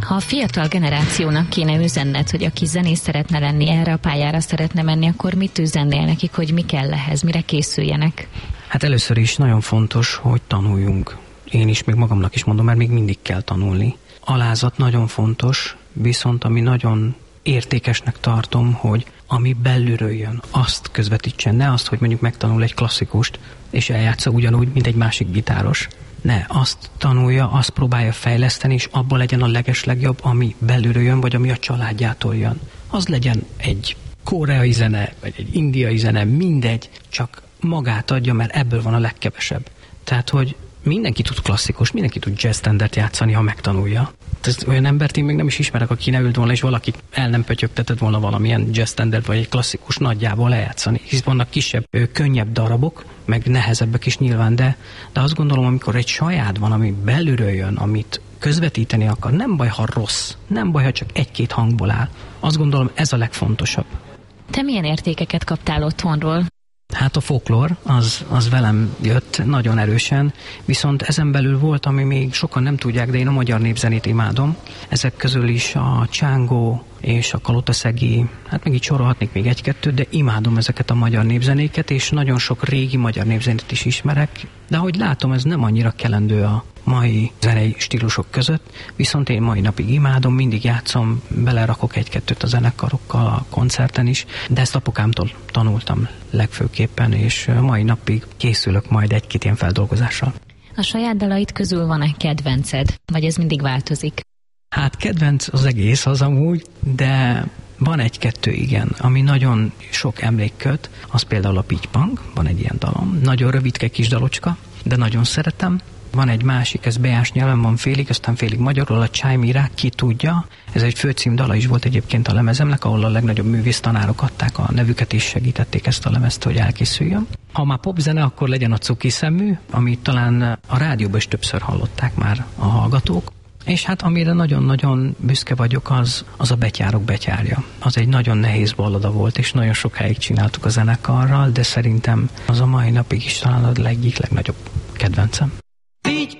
Ha a fiatal generációnak kéne üzenned, hogy aki zenész szeretne lenni, erre a pályára szeretne menni, akkor mit üzennél nekik, hogy mi kell ehhez, mire készüljenek? Hát először is nagyon fontos, hogy tanuljunk. Én is még magamnak is mondom, mert még mindig kell tanulni. Alázat nagyon fontos, viszont ami nagyon értékesnek tartom, hogy ami belülről jön, azt közvetítsen. Ne azt, hogy mondjuk megtanul egy klasszikust, és eljátsza ugyanúgy, mint egy másik gitáros. Ne, azt tanulja, azt próbálja fejleszteni, és abban legyen a legeslegjobb, ami belülről jön, vagy ami a családjától jön. Az legyen egy koreai zene, vagy egy indiai zene, mindegy, csak magát adja, mert ebből van a legkevesebb. Tehát, hogy mindenki tud klasszikus, mindenki tud jazz standard játszani, ha megtanulja. Tehát olyan embert én még nem is ismerek, aki ne ült volna, és valaki el nem pötyögtetett volna valamilyen jazz standard, vagy egy klasszikus nagyjából lejátszani. Hisz vannak kisebb, könnyebb darabok, meg nehezebbek is nyilván, de azt gondolom, amikor egy saját van, ami belülről jön, amit közvetíteni akar, nem baj, ha rossz, nem baj, ha csak egy-két hangból áll. Azt gondolom, ez a legfontosabb. Te milyen értékeket kaptál otthonról? Hát a folklór, az velem jött nagyon erősen, viszont ezen belül volt, ami még sokan nem tudják, de én a magyar népzenét imádom. Ezek közül is a csángó és a kalotaszegi, hát meg így sorolhatnék még egy-kettőt, de imádom ezeket a magyar népzenéket, és nagyon sok régi magyar népzenét is ismerek, de ahogy látom, ez nem annyira kelendő a mai zenei stílusok között, viszont én mai napig imádom, mindig játszom, belerakok egy-kettőt a zenekarokkal a koncerten is, de ezt apukámtól tanultam legfőképpen, és mai napig készülök majd egy-két ilyen feldolgozással. A saját dalait közül van-e kedvenced, vagy ez mindig változik? Hát kedvenc az egész az amúgy, de van egy-kettő, igen, ami nagyon sok emlékköt, az például a Pittypang, van egy ilyen dalom, nagyon rövidke kis dalocska, de nagyon szeretem. Van egy másik, ez beás nyelven van félig, aztán félig magyarul, a Csájmirák, ki tudja. Ez egy főcímdala is volt egyébként a lemezemnek, ahol a legnagyobb művésztanárok adták a nevüket és segítették ezt a lemezt, hogy elkészüljön. Ha már popzene, akkor legyen a Cuki szemű, amit talán a rádióban is többször hallották már a hallgatók. És hát amire nagyon-nagyon büszke vagyok, az a Betyárok betyárja. Az egy nagyon nehéz ballada volt, és nagyon sokáig csináltuk a zenekarral, de szerintem az a mai napig is talán a egyik legnagyobb kedvencem.